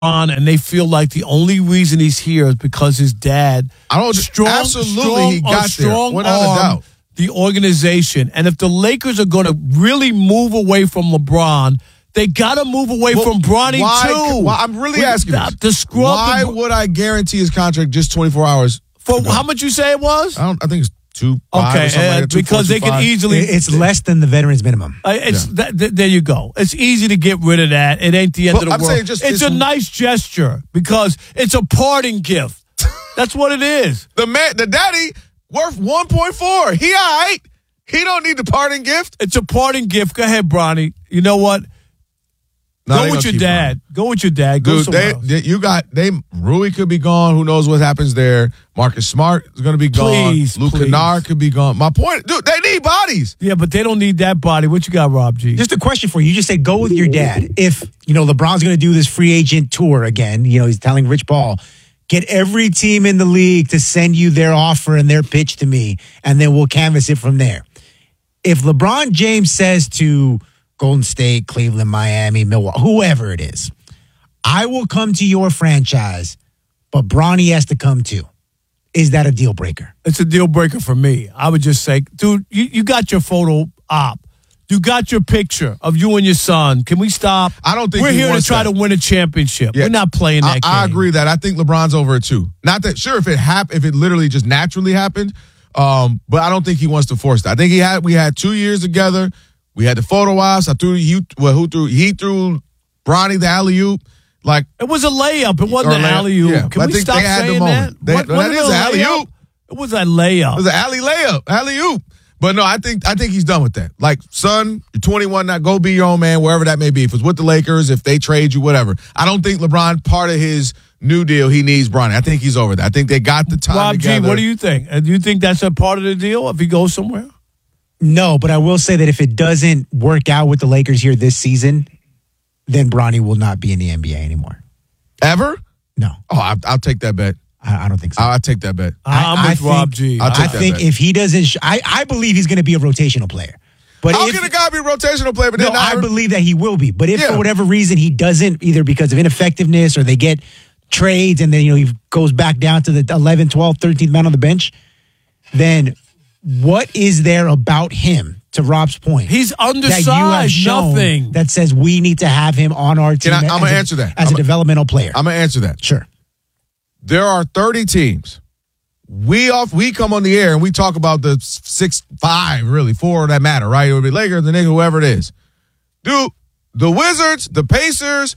and they feel like the only reason he's here is because his dad. Absolutely, he got there. Without a doubt. The organization. And if the Lakers are going to really move away from LeBron, they got to move away from Bronny, too. I'm really asking this. Why would I guarantee his contract just 24 hours? For how much you say it was? I think it's 2.5 okay, or something like that, because they can easily. It's less than the veterans minimum. There you go. It's easy to get rid of that. It ain't the end of the world. It's a nice gesture because it's a parting gift. That's what it is. The daddy worth 1.4. He all right. He don't need the parting gift. It's a parting gift. Go ahead, Bronny. You know what? Go with your dad. Go with your dad. Go somewhere else. Rui could be gone. Who knows what happens there? Marcus Smart is going to be gone. Luke Kennard could be gone. My point, dude, they need bodies. Yeah, but they don't need that body. What you got, Rob G? Just a question for you. You just said go with your dad. If, LeBron's going to do this free agent tour again, he's telling Rich Paul, get every team in the league to send you their offer and their pitch to me, and then we'll canvas it from there. If LeBron James says to Golden State, Cleveland, Miami, Milwaukee, whoever it is, I will come to your franchise, but Bronny has to come too. Is that a deal breaker? It's a deal breaker for me. I would just say, dude, you got your photo op. You got your picture of you and your son. Can we stop? I don't think we're here to try to win a championship. Yeah. We're not playing that game. I agree with that. I think LeBron's over it too. Not that if it literally just naturally happened, but I don't think he wants to force that. I think we had 2 years together. We had the photo ops. He threw Bronny the alley-oop. Like, it was a layup. It wasn't an alley-oop. Yeah, Can we stop saying that? That is an alley-oop. It was a layup. It was an alley-oop. But no, I think he's done with that. Like, son, you're 21 now. Go be your own man, wherever that may be. If it's with the Lakers, if they trade you, whatever. I don't think LeBron, part of his new deal, he needs Bronny. I think he's over that. I think they got the time together. Rob G, what do you think? Do you think that's a part of the deal if he goes somewhere? No, but I will say that if it doesn't work out with the Lakers here this season, then Bronny will not be in the NBA anymore. Ever? No. Oh, I'll take that bet. I don't think so. I'll take that bet. I'm with Rob G. I think if he doesn't, I believe he's going to be a rotational player. But how can a guy be a rotational player? But no, I believe that he will be. But if for whatever reason he doesn't, either because of ineffectiveness or they get trades and then he goes back down to the 11th, 12th, 13th man on the bench, then what is there about him, to Rob's point? He's undersized. Nothing that says we need to have him on our team. I'm going to answer that. As a developmental player. I'm going to answer that. Sure. There are 30 teams. We come on the air and we talk about the 5, really, 4 that matter, right? It would be Lakers, the Knicks, whoever it is. Dude, the Wizards, the Pacers,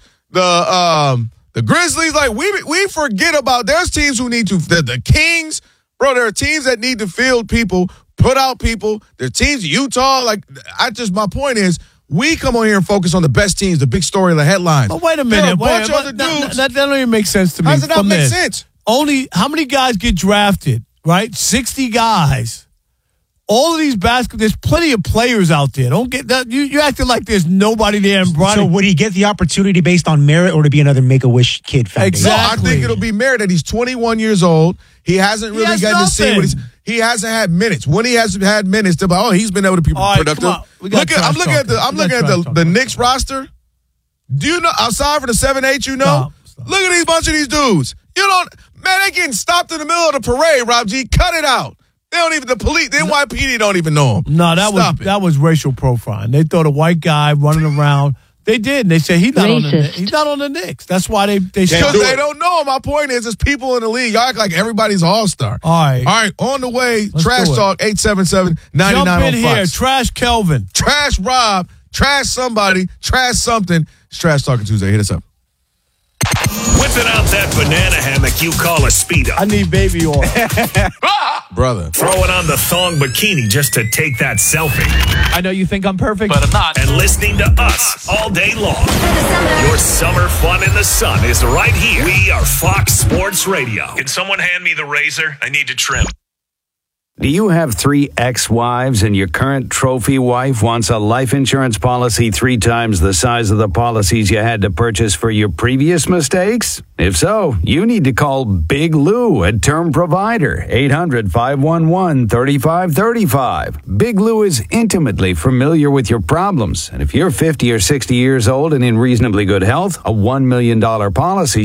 the Grizzlies, like we forget about. There's teams who need to. The Kings, bro. There are teams that need to field people, put out people. There are teams, Utah. My point is, we come on here and focus on the best teams, the big story, the headlines. But wait a minute. That don't even make sense to me. How does that make sense? How many guys get drafted, right? 60 guys. All of these there's plenty of players out there. Don't get that. You acting like there's nobody there in Bronny. So would he get the opportunity based on merit or to be another Make-A-Wish kid foundation? Exactly. No, I think it'll be merit that he's 21 years old. He hasn't really gotten to see he hasn't had minutes. When he has had minutes, they're like, he's been able to be productive. I'm looking at the Knicks roster. Do you know, outside for the 7-8, Stop. Look at these bunch of these dudes. They're getting stopped in the middle of the parade, Rob G. Cut it out. They don't even, the police, the NYPD don't even know him. No, that was racial profiling. They thought a white guy running around. They did. And they said he's not on the Knicks. That's why they because they don't know him. My point is, there's people in the league. Y'all act like everybody's all-star. All right. On the way, Trash Talk 877-9905. Jump in here. Trash Kelvin. Trash Rob. Trash somebody. Trash something. It's Trash Talking Tuesday. Hit us up. Whipping out that banana hammock you call a Speedo. I need baby oil. Brother. Throwing on the thong bikini just to take that selfie. I know you think I'm perfect, but I'm not. And listening to us all day long. Your summer fun in the sun is right here. We are Fox Sports Radio. Can someone hand me the razor? I need to trim. Do you have 3 ex-wives and your current trophy wife wants a life insurance policy 3 times the size of the policies you had to purchase for your previous mistakes? If so, you need to call Big Lou at Term Provider, 800-511-3535. Big Lou is intimately familiar with your problems, and if you're 50 or 60 years old and in reasonably good health, a $1 million policy